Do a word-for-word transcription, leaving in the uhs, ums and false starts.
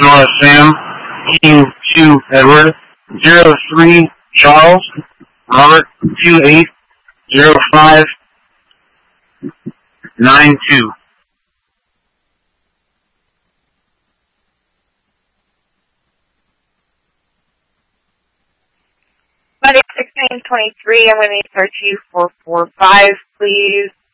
Nora Sam, Q two Edward, zero three Charles, Robert two eight zero five nine two. Monday sixteen twenty-three, I'm going to need thirty-two four four five, please.